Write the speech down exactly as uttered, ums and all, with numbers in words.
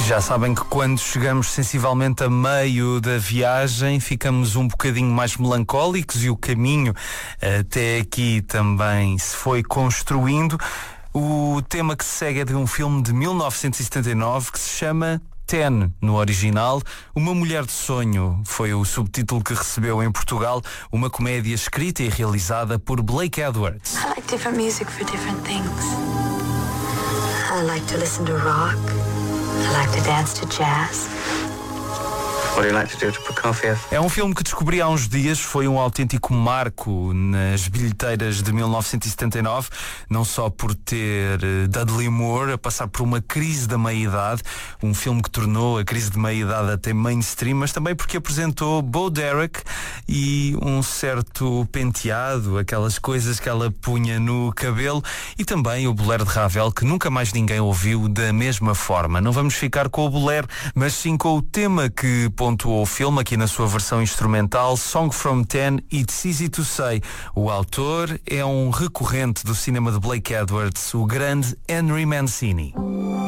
Já sabem que quando chegamos sensivelmente a meio da viagem ficamos um bocadinho mais melancólicos e o caminho até aqui também se foi construindo. O tema que se segue é de um filme de mil novecentos e setenta e nove que se chama Ten, no original. Uma Mulher de Sonho foi o subtítulo que recebeu em Portugal, uma comédia escrita e realizada por Blake Edwards. I like different music for different things. I like to listen to rock. I like to dance to jazz. What do you like to do to Prokofiev? É um filme que descobri há uns dias, foi um autêntico marco nas bilheteiras de mil novecentos e setenta e nove, não só por ter Dudley Moore a passar por uma crise da meia-idade, um filme que tornou a crise de meia-idade até mainstream, mas também porque apresentou Bo Derek e um certo penteado, aquelas coisas que ela punha no cabelo, e também o bolero de Ravel, que nunca mais ninguém ouviu da mesma forma. Não vamos ficar com o bolero, mas sim com o tema que pontuou o filme aqui na sua versão instrumental, Song from Ten, It's Easy to Say. O autor é um recorrente do cinema de Blake Edwards, o grande Henry Mancini.